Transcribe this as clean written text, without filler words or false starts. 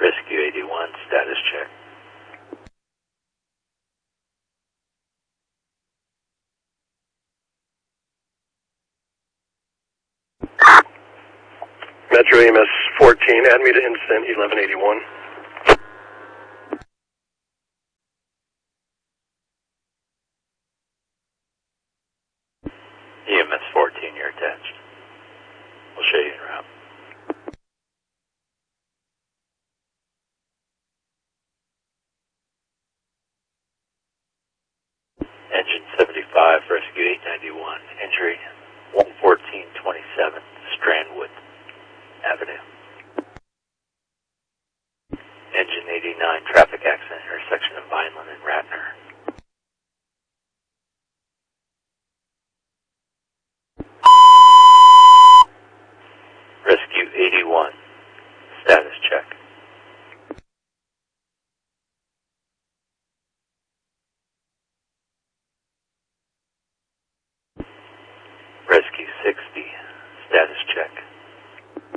Rescue 81, status check. Metro EMS 14, add me to incident 1181. EMS 14, you're attached. We'll show you en route. Engine 75, Rescue 891, injury 11427, Strandwood Avenue. Engine 89, traffic accident, intersection of Vineland and Ratner. Rescue 81, status check. Rescue 60,